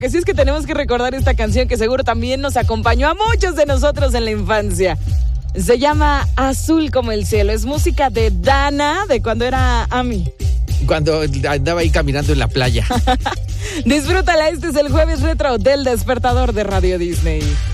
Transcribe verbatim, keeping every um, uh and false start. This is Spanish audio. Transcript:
Que sí es que tenemos que recordar esta canción que seguro también nos acompañó a muchos de nosotros en la infancia. Se llama Azul como el cielo. Es música de Dana, de cuando era Ami. Cuando andaba ahí caminando en la playa. Disfrútala, este es el Jueves Retro del Despertador de Radio Disney.